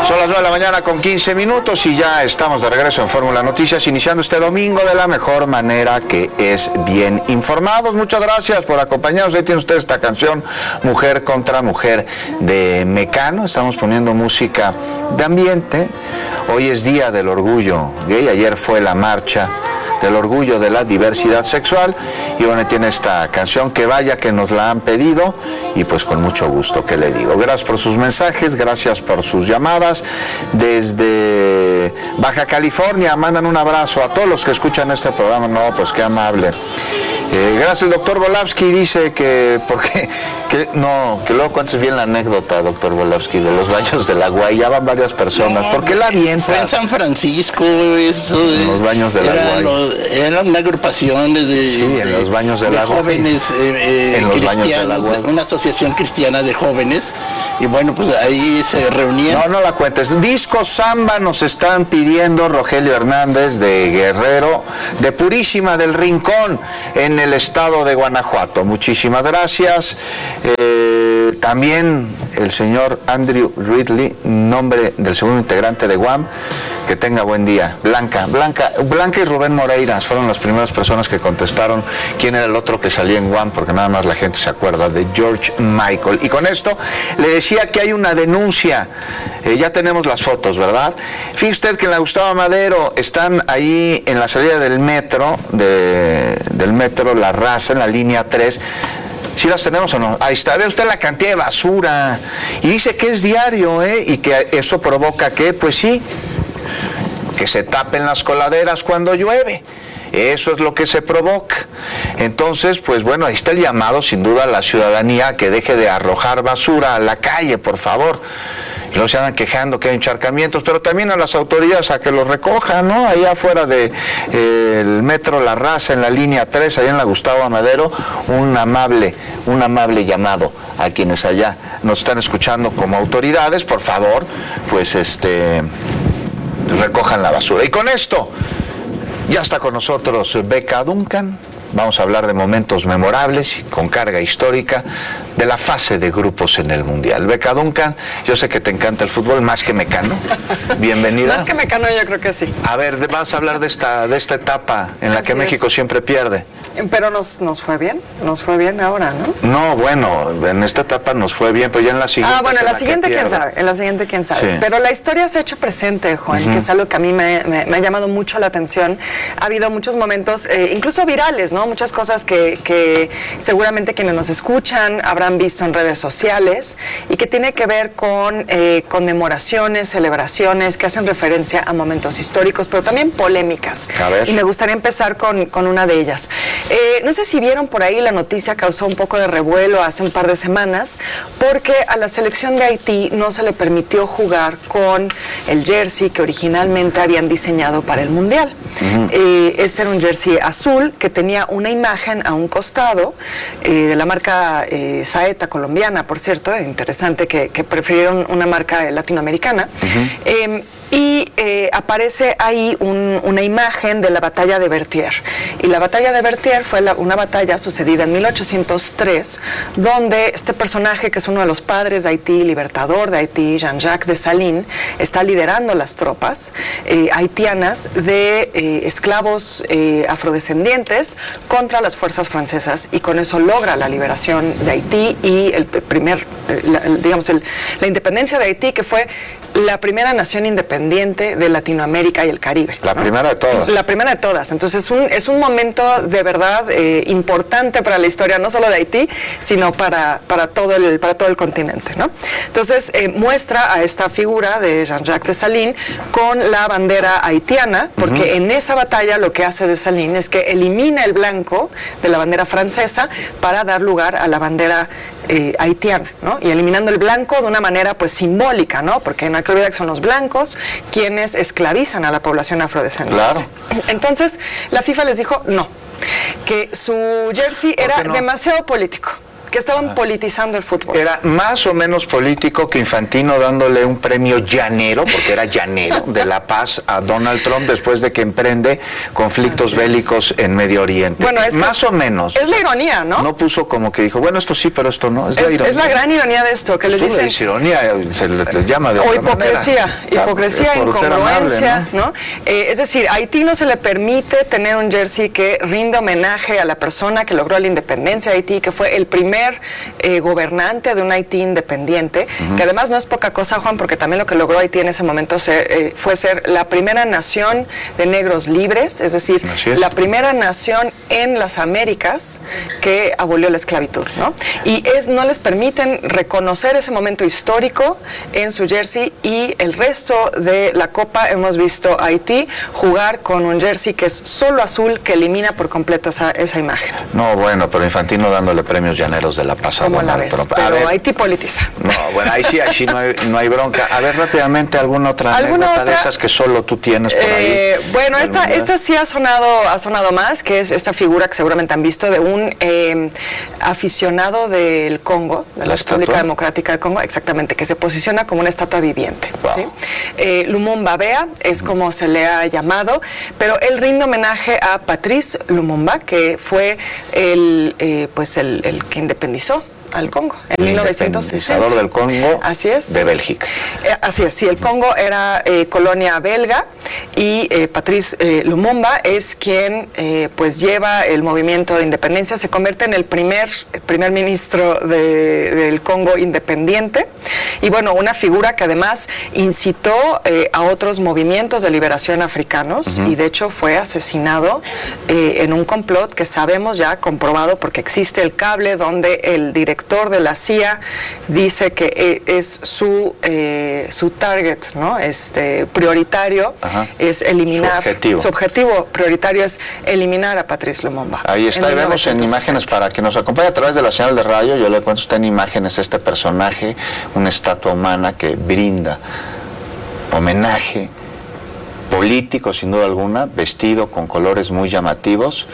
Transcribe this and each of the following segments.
Son las 9 de la mañana con 15 minutos y ya estamos de regreso en Fórmula Noticias, iniciando este domingo de la mejor manera, que es bien informados. Muchas gracias por acompañarnos. Ahí tiene usted esta canción, Mujer contra Mujer, de Mecano. Estamos poniendo música de ambiente. Hoy es Día del Orgullo Gay. Ayer fue la marcha del orgullo de la diversidad sexual, y bueno, tiene esta canción que vaya que nos la han pedido, y pues con mucho gusto, ¿qué le digo? Gracias por sus mensajes, gracias por sus llamadas. Desde Baja California mandan un abrazo a todos los que escuchan este programa. No, pues qué amable. Gracias. El doctor Volavsky dice que, porque, que luego cuentes bien la anécdota, doctor Volavsky, de los baños del agua. Y ya van varias personas. ¿Por qué la avienta? Fue en San Francisco, eso de los baños del agua. Era una agrupación en los baños del agua. Jóvenes en los baños del agua. Una asociación cristiana de jóvenes. Y bueno, pues ahí se reunían. No la cuentes. Disco Samba nos están pidiendo Rogelio Hernández de Guerrero, de Purísima del Rincón, en el estado de Guanajuato. Muchísimas gracias. También el señor Andrew Ridley, nombre del segundo integrante de Guam. Que tenga buen día. Blanca y Rubén Moreira fueron las primeras personas que contestaron quién era el otro que salía en Guam, porque nada más la gente se acuerda de George Michael. Y con esto le decía que hay una denuncia. Ya tenemos las fotos, ¿verdad? Fíjese usted que en la Gustavo Madero están ahí en la salida del metro, del metro La Raza, en la línea 3. ¿Sí las tenemos o no? Ahí está, ve usted la cantidad de basura. Y dice que es diario, y que eso provoca que, pues sí, que se tapen las coladeras cuando llueve. Eso es lo que se provoca. Entonces, pues bueno, ahí está el llamado, sin duda, a la ciudadanía que deje de arrojar basura a la calle, por favor. Y luego se andan quejando que hay encharcamientos, pero también a las autoridades a que los recojan, ¿no? Ahí afuera de el metro La Raza, en la línea 3, allá en la Gustavo Amadero, un amable llamado a quienes allá nos están escuchando como autoridades, por favor, pues recojan la basura. Y con esto ya está con nosotros Beca Duncan. Vamos a hablar de momentos memorables con carga histórica de la fase de grupos en el Mundial. Beca Duncan, yo sé que te encanta el fútbol más que Mecano. Bienvenida. Más que Mecano, yo creo que sí. A ver, vamos a hablar de esta etapa en la que México siempre pierde. Pero nos fue bien ahora, ¿no? No, bueno, en esta etapa nos fue bien, pero ya en la siguiente. Bueno, en la siguiente quién sabe. Sí. Pero la historia se ha hecho presente, Juan, que es algo que a mí me ha llamado mucho la atención. Ha habido muchos momentos, incluso virales, ¿no? Muchas cosas que seguramente quienes nos escuchan habrán visto en redes sociales y que tiene que ver con conmemoraciones, celebraciones que hacen referencia a momentos históricos, pero también polémicas. A ver. Y me gustaría empezar con una de ellas. No sé si vieron por ahí, la noticia causó un poco de revuelo hace un par de semanas, porque a la selección de Haití no se le permitió jugar con el jersey que originalmente habían diseñado para el Mundial. Este era un jersey azul que tenía una imagen a un costado de la marca Saeta colombiana, por cierto, interesante que prefirieron una marca latinoamericana. Y aparece ahí una imagen de la batalla de Berthier. Y la batalla de Berthier fue una batalla sucedida en 1803, donde este personaje, que es uno de los padres de Haití, libertador de Haití, Jean-Jacques Dessalines, está liderando las tropas haitianas de esclavos afrodescendientes contra las fuerzas francesas, y con eso logra la liberación de Haití y la independencia de Haití, que fue la primera nación independiente de Latinoamérica y el Caribe. La primera de todas. La primera de todas. Entonces es un momento de verdad importante para la historia, no solo de Haití, sino para todo el continente, ¿no? Entonces muestra a esta figura de Jean-Jacques Dessalines con la bandera haitiana, porque en esa batalla lo que hace Dessalines es que elimina el blanco de la bandera francesa para dar lugar a la bandera haitiana, ¿no? Y eliminando el blanco de una manera pues simbólica, ¿no? Porque no hay que olvidar que son los blancos quienes esclavizan a la población afrodescendiente. Claro. Entonces la FIFA les dijo no, que su jersey era demasiado político, que estaban politizando el fútbol. Era más o menos político que Infantino dándole un premio llanero, porque era llanero, de la paz a Donald Trump después de que emprende conflictos bélicos en Medio Oriente. Bueno, más o menos. Es la ironía, ¿no? No puso como que dijo, bueno, esto sí, pero esto no. Es la gran ironía de esto, que le dicen... Es ironía, se le llama de o otra hipocresía, manera. hipocresía, Por ser incongruencia, amable, ¿no? Es decir, a Haití no se le permite tener un jersey que rinde homenaje a la persona que logró la independencia de Haití, que fue el primer gobernante de un Haití independiente, que además no es poca cosa, Juan, porque también lo que logró Haití en ese momento fue ser la primera nación de negros libres, es decir, la primera nación en las Américas que abolió la esclavitud, ¿no? Y no les permiten reconocer ese momento histórico en su jersey, y el resto de la Copa hemos visto a Haití jugar con un jersey que es solo azul, que elimina por completo esa imagen. No, bueno, pero Infantino dándole premios llaneros de la paz a Donald Trump. Pero Haití politiza. No, bueno, ahí sí no hay bronca. A ver, rápidamente, ¿alguna otra anécdota de esas que solo tú tienes por ahí? Bueno, esta sí ha sonado más, que es esta figura que seguramente han visto de un aficionado del Congo, de la República Democrática del Congo, exactamente, que se posiciona como una estatua viviente. Wow. ¿Sí? Lumumba Bea es como se le ha llamado, pero él rinde homenaje a Patrice Lumumba, que fue el que independizó al Congo en 1960. Del Congo. Así es. De Bélgica. Así es, sí, el Congo era colonia belga, y Patrice Lumumba es quien pues lleva el movimiento de independencia, se convierte en el primer ministro del Congo independiente, y bueno, una figura que además incitó a otros movimientos de liberación africanos, y de hecho fue asesinado en un complot que sabemos ya comprobado, porque existe el cable donde el director de la CIA dice que es su target, ¿no? Prioritario. Ajá. Es eliminar. Su objetivo prioritario es eliminar a Patrice Lumumba. Ahí está, y vemos en imágenes para que nos acompañe a través de la señal de radio. Yo le cuento, está en imágenes este personaje, una estatua humana que brinda homenaje político, sin duda alguna, vestido con colores muy llamativos,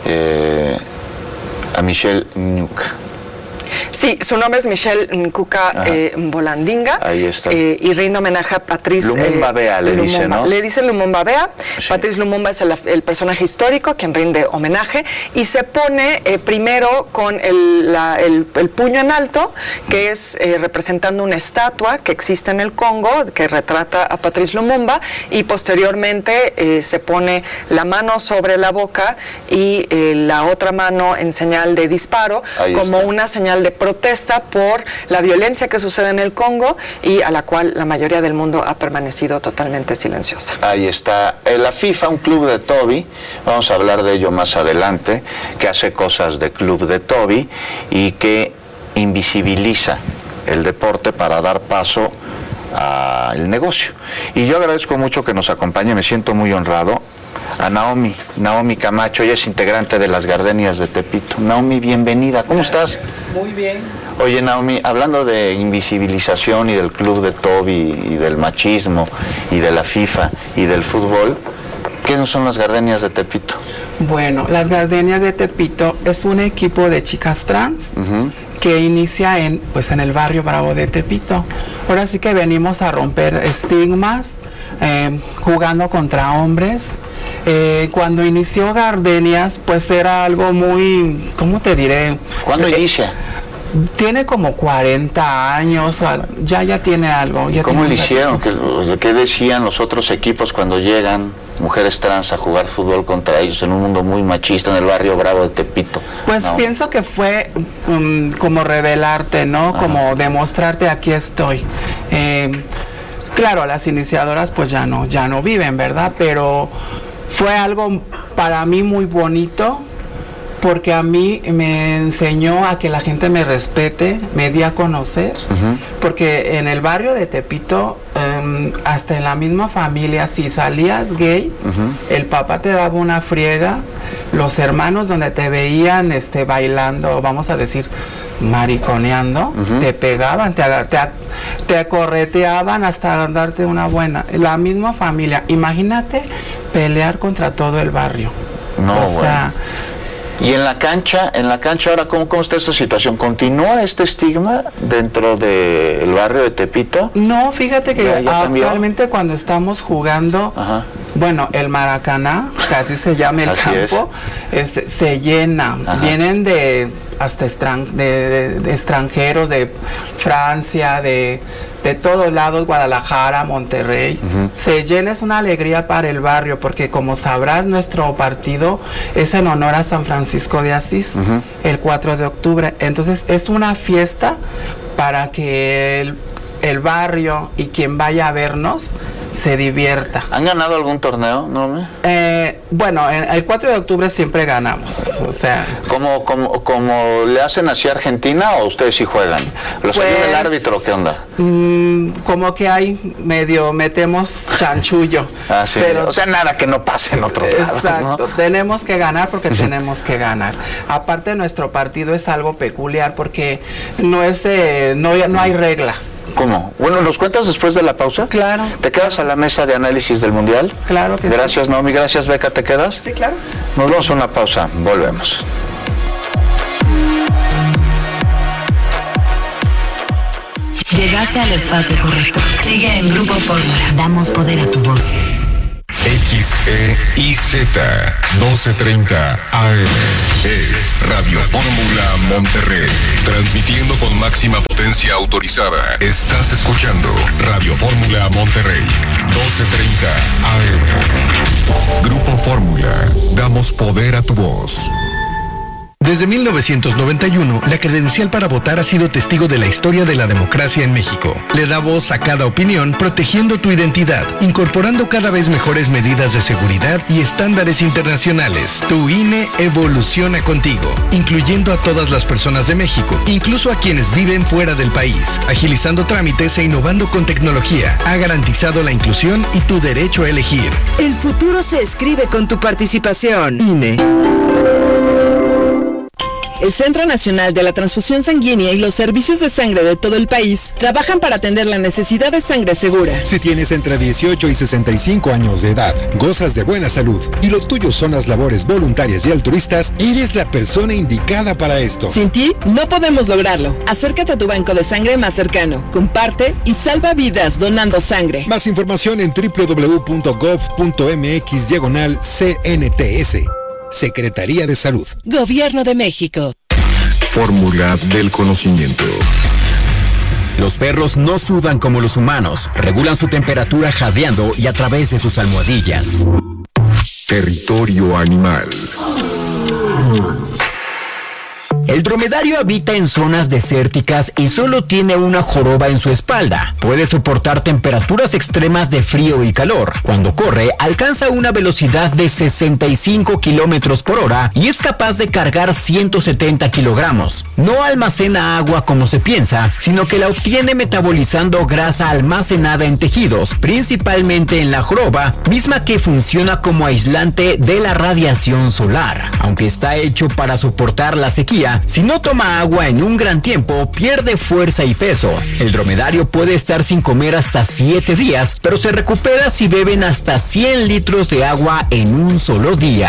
a Michel Nkuka. Sí, su nombre es Michel Nkuka Mbolandinga. Ahí está. Y rinde homenaje a Patrice Lumumba Bea, le dice, ¿no? Le dice Lumumba Bea. Sí. Patrice Lumumba es el personaje histórico quien rinde homenaje, y se pone primero con el puño en alto, que es representando una estatua que existe en el Congo, que retrata a Patrice Lumumba, y posteriormente se pone la mano sobre la boca y la otra mano en señal de disparo, como una señal de protesta por la violencia que sucede en el Congo, y a la cual la mayoría del mundo ha permanecido totalmente silenciosa. Ahí está. La FIFA, un club de Toby, vamos a hablar de ello más adelante, que hace cosas de club de Toby y que invisibiliza el deporte para dar paso al negocio. Y yo agradezco mucho que nos acompañe, me siento muy honrado, a Naomi Camacho. Ella es integrante de las Gardenias de Tepito. Naomi, bienvenida. ¿Cómo estás? Muy bien. Oye, Naomi, hablando de invisibilización y del club de Toby y del machismo y de la FIFA y del fútbol, ¿qué no son las Gardenias de Tepito? Bueno, las Gardenias de Tepito es un equipo de chicas trans que inicia en el barrio Bravo de Tepito. Ahora sí que venimos a romper estigmas, jugando contra hombres. Cuando inició Gardenias, pues era algo muy, ¿cómo te diré? ¿Cuándo inicia? Tiene como 40 años, ya tiene algo. Ya ¿Cómo lo hicieron? ¿Qué decían los otros equipos cuando llegan mujeres trans a jugar fútbol contra ellos en un mundo muy machista en el barrio Bravo de Tepito? Pues pienso que fue como revelarte, ¿no? Ajá. Como demostrarte, aquí estoy. Claro, las iniciadoras pues ya no viven, ¿verdad? Pero fue algo para mí muy bonito, porque a mí me enseñó a que la gente me respete, me di a conocer, porque en el barrio de Tepito, hasta en la misma familia, si salías gay, el papá te daba una friega, los hermanos donde te veían bailando, vamos a decir, mariconeando, te pegaban, te correteaban hasta darte una buena. La misma familia, imagínate pelear contra todo el barrio. No, o sea, Y en la cancha ahora, ¿cómo está esta situación? ¿Continúa este estigma dentro del barrio de Tepito? No, fíjate que ¿Ya actualmente cuando estamos jugando, Ajá. bueno, el Maracaná, casi se llama el Así campo, se llena. Ajá. Vienen de extranjeros, de Francia, de todos lados, Guadalajara, Monterrey. Se llena, es una alegría para el barrio, porque como sabrás, nuestro partido es en honor a San Francisco de Asís, el 4 de octubre. Entonces es una fiesta para que el barrio y quien vaya a vernos se divierta. ¿Han ganado algún torneo, no? Bueno, el 4 de octubre siempre ganamos, o sea... ¿Como le hacen así a Argentina o ustedes sí juegan? ¿Los ayuda el árbitro? ¿Qué onda? Como que hay medio, metemos chanchullo. Ah, sí. Pero, o sea, nada que no pase en otros lados, exacto, ¿no? tenemos que ganar porque tenemos que ganar. Aparte, nuestro partido es algo peculiar porque no hay reglas. ¿Cómo? Bueno, ¿nos cuentas después de la pausa? Claro. ¿Te quedas a la mesa de análisis del Mundial? Claro que Gracias, Naomi. Gracias, Beca. ¿Te quedas? Sí, claro. Nos vamos a una pausa. Volvemos. Llegaste al espacio correcto. Sigue en Grupo Fórmula. Damos poder a tu voz. XEIZ 1230 AM es Radio Fórmula Monterrey, transmitiendo con máxima potencia autorizada. Estás escuchando Radio Fórmula Monterrey 1230 AM. Grupo Fórmula, damos poder a tu voz. Desde 1991, la credencial para votar ha sido testigo de la historia de la democracia en México. Le da voz a cada opinión, protegiendo tu identidad, incorporando cada vez mejores medidas de seguridad y estándares internacionales. Tu INE evoluciona contigo, incluyendo a todas las personas de México, incluso a quienes viven fuera del país. Agilizando trámites e innovando con tecnología, ha garantizado la inclusión y tu derecho a elegir. El futuro se escribe con tu participación. INE. El Centro Nacional de la Transfusión Sanguínea y los servicios de sangre de todo el país trabajan para atender la necesidad de sangre segura. Si tienes entre 18 y 65 años de edad, gozas de buena salud y lo tuyo son las labores voluntarias y altruistas, eres la persona indicada para esto. Sin ti, no podemos lograrlo. Acércate a tu banco de sangre más cercano, comparte y salva vidas donando sangre. Más información en www.gov.mx/CNTS. Secretaría de Salud. Gobierno de México. Fórmula del conocimiento. Los perros no sudan como los humanos, regulan su temperatura jadeando y a través de sus almohadillas. Territorio animal. El dromedario habita en zonas desérticas y solo tiene una joroba en su espalda. Puede soportar temperaturas extremas de frío y calor. Cuando corre, alcanza una velocidad de 65 kilómetros por hora y es capaz de cargar 170 kilogramos. No almacena agua como se piensa, sino que la obtiene metabolizando grasa almacenada en tejidos, principalmente en la joroba, misma que funciona como aislante de la radiación solar. Aunque está hecho para soportar la sequía, si no toma agua en un gran tiempo, pierde fuerza y peso. El dromedario puede estar sin comer hasta 7 días, pero se recupera si beben hasta 100 litros de agua en un solo día.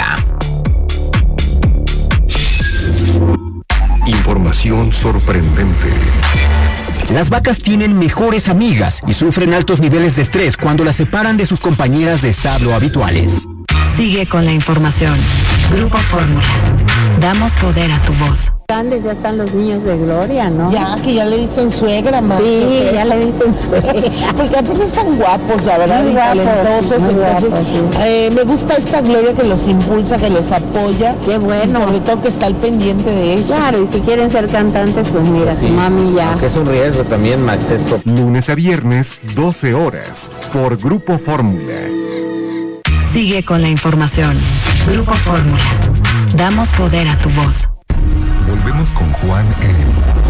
Información sorprendente. Las vacas tienen mejores amigas y sufren altos niveles de estrés cuando las separan de sus compañeras de establo habituales. Sigue con la información. Grupo Fórmula. Damos poder a tu voz. Grandes ya están los niños de Gloria, ¿no? Ya, que ya le dicen suegra, más. Sí, ya le dicen suegra. Porque aparte están guapos, la verdad, muy y guapos, talentosos. muy Entonces, guapos, sí. Me gusta esta Gloria que los impulsa, que los apoya. Qué bueno. Y sobre todo que está al pendiente de ellos. Claro, y si quieren ser cantantes, pues mira, su mami ya. Que es un riesgo también, Max, esto. Lunes a viernes, 12 horas, por Grupo Fórmula. Sigue con la información. Grupo Fórmula. Damos poder a tu voz. Volvemos con Juan en